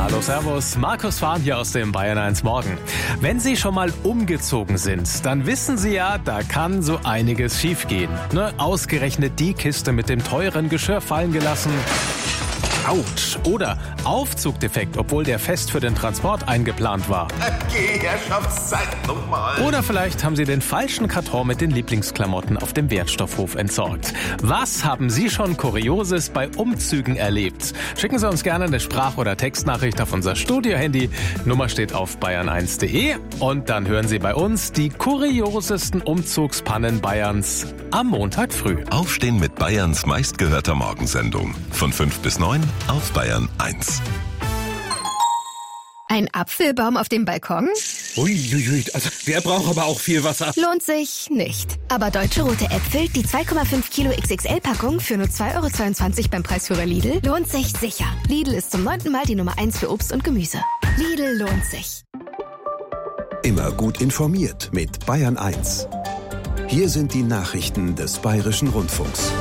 Hallo, servus. Markus Fahn hier aus dem Bayern 1 Morgen. Wenn Sie schon mal umgezogen sind, dann wissen Sie ja, da kann so einiges schiefgehen. Ausgerechnet die Kiste mit dem teuren Geschirr fallen gelassen. Autsch. Oder Aufzugdefekt, obwohl der fest für den Transport eingeplant war. Okay, Herrschaftszeit nochmal. Oder vielleicht haben Sie den falschen Karton mit den Lieblingsklamotten auf dem Wertstoffhof entsorgt. Was haben Sie schon Kurioses bei Umzügen erlebt? Schicken Sie uns gerne eine Sprach- oder Textnachricht auf unser Studio-Handy. Nummer steht auf bayern1.de. Und dann hören Sie bei uns die kuriosesten Umzugspannen Bayerns am Montag früh. Aufstehen mit Bayerns meistgehörter Morgensendung. Von 5 bis 9 auf Bayern 1. Ein Apfelbaum auf dem Balkon? Uiuiui, also der braucht aber auch viel Wasser. Lohnt sich nicht. Aber Deutsche Rote Äpfel, die 2,5 Kilo XXL-Packung für nur 2,22 € beim Preisführer Lidl, lohnt sich sicher. Lidl ist zum 9. Mal die Nummer 1 für Obst und Gemüse. Lidl lohnt sich. Immer gut informiert mit Bayern 1. Hier sind die Nachrichten des Bayerischen Rundfunks.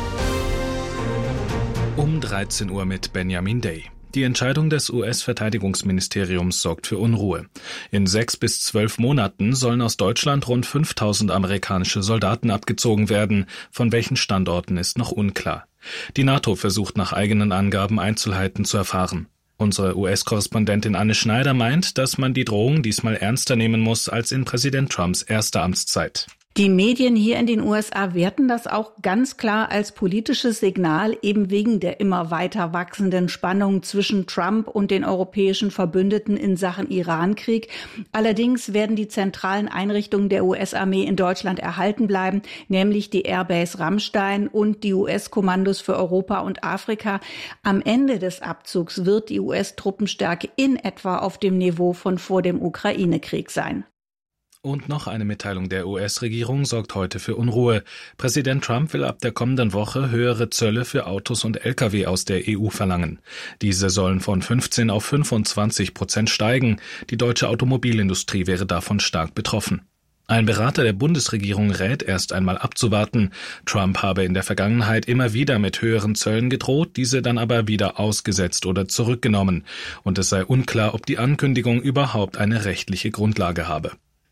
Um 13 Uhr mit Benjamin Day. Die Entscheidung des US-Verteidigungsministeriums sorgt für Unruhe. In 6 bis 12 Monaten sollen aus Deutschland rund 5.000 amerikanische Soldaten abgezogen werden. Von welchen Standorten ist noch unklar. Die NATO versucht nach eigenen Angaben Einzelheiten zu erfahren. Unsere US-Korrespondentin Anne Schneider meint, dass man die Drohung diesmal ernster nehmen muss als in Präsident Trumps erster Amtszeit. Die Medien hier in den USA werten das auch ganz klar als politisches Signal, eben wegen der immer weiter wachsenden Spannung zwischen Trump und den europäischen Verbündeten in Sachen Irankrieg. Allerdings werden die zentralen Einrichtungen der US-Armee in Deutschland erhalten bleiben, nämlich die Airbase Ramstein und die US-Kommandos für Europa und Afrika. Am Ende des Abzugs wird die US-Truppenstärke in etwa auf dem Niveau von vor dem Ukraine-Krieg sein. Und noch eine Mitteilung der US-Regierung sorgt heute für Unruhe. Präsident Trump will ab der kommenden Woche höhere Zölle für Autos und Lkw aus der EU verlangen. Diese sollen von 15 auf 25% steigen. Die deutsche Automobilindustrie wäre davon stark betroffen. Ein Berater der Bundesregierung rät, erst einmal abzuwarten. Trump habe in der Vergangenheit immer wieder mit höheren Zöllen gedroht, diese dann aber wieder ausgesetzt oder zurückgenommen. Und es sei unklar, ob die Ankündigung überhaupt eine rechtliche Grundlage habe.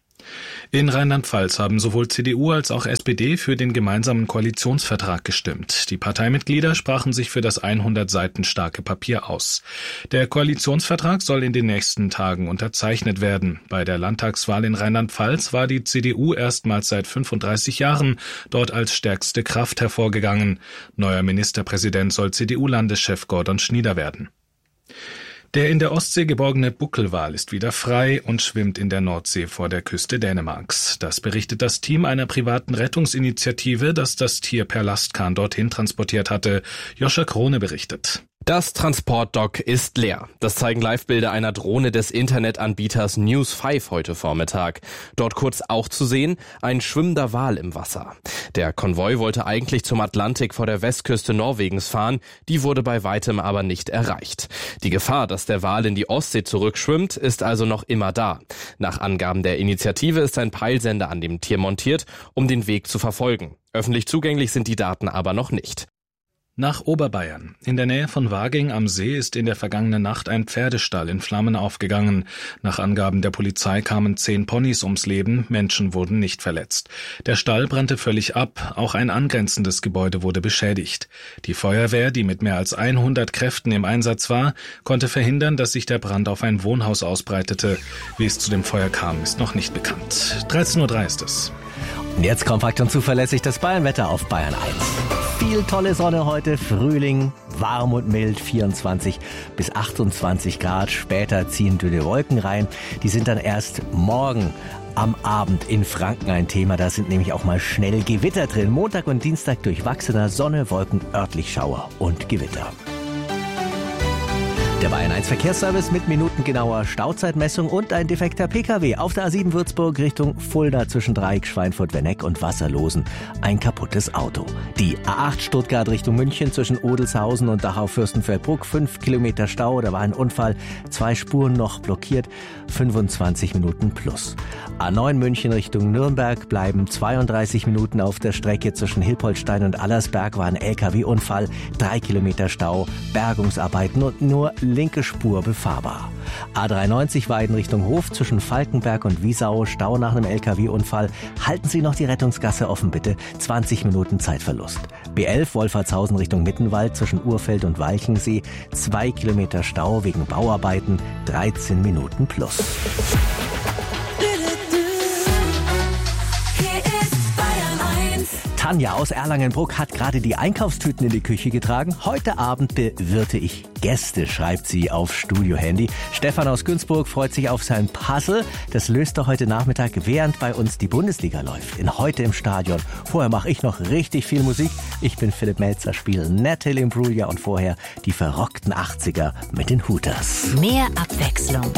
In Rheinland-Pfalz haben sowohl CDU als auch SPD für den gemeinsamen Koalitionsvertrag gestimmt. Die Parteimitglieder sprachen sich für das 100 Seiten starke Papier aus. Der Koalitionsvertrag soll in den nächsten Tagen unterzeichnet werden. Bei der Landtagswahl in Rheinland-Pfalz war die CDU erstmals seit 35 Jahren dort als stärkste Kraft hervorgegangen. Neuer Ministerpräsident soll CDU-Landeschef Gordon Schnieder werden. Der in der Ostsee geborgene Buckelwal ist wieder frei und schwimmt in der Nordsee vor der Küste Dänemarks. Das berichtet das Team einer privaten Rettungsinitiative, das das Tier per Lastkahn dorthin transportiert hatte. Joscha Krone berichtet. Das Transportdock ist leer. Das zeigen Livebilder einer Drohne des Internetanbieters News5 heute Vormittag. Dort kurz auch zu sehen, ein schwimmender Wal im Wasser. Der Konvoi wollte eigentlich zum Atlantik vor der Westküste Norwegens fahren, die wurde bei weitem aber nicht erreicht. Die Gefahr, dass der Wal in die Ostsee zurückschwimmt, ist also noch immer da. Nach Angaben der Initiative ist ein Peilsender an dem Tier montiert, um den Weg zu verfolgen. Öffentlich zugänglich sind die Daten aber noch nicht. Nach Oberbayern. In der Nähe von Waging am See ist in der vergangenen Nacht ein Pferdestall in Flammen aufgegangen. Nach Angaben der Polizei kamen 10 Ponys ums Leben, Menschen wurden nicht verletzt. Der Stall brannte völlig ab, auch ein angrenzendes Gebäude wurde beschädigt. Die Feuerwehr, die mit mehr als 100 Kräften im Einsatz war, konnte verhindern, dass sich der Brand auf ein Wohnhaus ausbreitete. Wie es zu dem Feuer kam, ist noch nicht bekannt. 13:03 Uhr ist es. Und jetzt kompakt und zuverlässig das Bayernwetter auf Bayern 1. Viel tolle Sonne heute, Frühling, warm und mild, 24 bis 28 Grad. Später ziehen dünne Wolken rein. Die sind dann erst morgen am Abend in Franken ein Thema. Da sind nämlich auch mal schnell Gewitter drin. Montag und Dienstag durchwachsener Sonne, Wolken, örtlich Schauer und Gewitter. Der Bayern 1 Verkehrsservice mit minutengenauer Stauzeitmessung und ein defekter PKW auf der A7 Würzburg Richtung Fulda zwischen Dreieck, Schweinfurt, Wenneck und Wasserlosen. Ein kaputt kaputtes Auto. Die A8 Stuttgart Richtung München zwischen Odelshausen und Dachau-Fürstenfeldbruck, 5 Kilometer Stau, da war ein Unfall, 2 Spuren noch blockiert, 25 Minuten plus. A9 München Richtung Nürnberg bleiben 32 Minuten auf der Strecke zwischen Hilpoltstein und Allersberg, war ein LKW-Unfall, 3 Kilometer Stau, Bergungsarbeiten und nur linke Spur befahrbar. A93 Weiden Richtung Hof zwischen Falkenberg und Wiesau, Stau nach einem LKW-Unfall. Halten Sie noch die Rettungsgasse offen, bitte. 20 Minuten Zeitverlust. B11 Wolfertshausen Richtung Mittenwald zwischen Urfeld und Walchensee. 2 Kilometer Stau wegen Bauarbeiten. 13 Minuten plus. Tanja aus Erlangenbruck hat gerade die Einkaufstüten in die Küche getragen. Heute Abend bewirte ich Gäste, schreibt sie auf Studio-Handy. Stefan aus Günzburg freut sich auf sein Puzzle. Das löst er heute Nachmittag, während bei uns die Bundesliga läuft. In Heute im Stadion. Vorher mache ich noch richtig viel Musik. Ich bin Philipp Melzer, spiele Natalie Imbruglia und vorher die verrockten 80er mit den Hooters. Mehr Abwechslung